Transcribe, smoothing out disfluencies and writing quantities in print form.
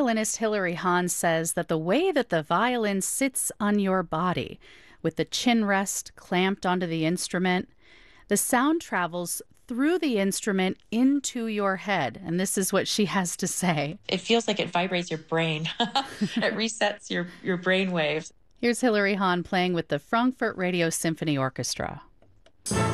violinist Hilary Hahn says that the way that the violin sits on your body, with the chin rest clamped onto the instrument, the sound travels through the instrument into your head. And this is what she has to say. It feels like it vibrates your brain. It resets your brain waves. Here's Hilary Hahn playing with the Frankfurt Radio Symphony Orchestra.